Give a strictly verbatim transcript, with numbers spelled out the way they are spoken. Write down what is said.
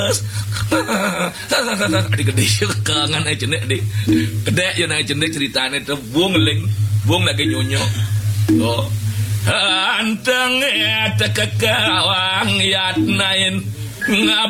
Adik gede kangen aja nek dik. Gede yo nek jeneng ceritane tuh wong ling, wong lagi nyonyo. Oh. Anteng eta kakawang yatnain ngab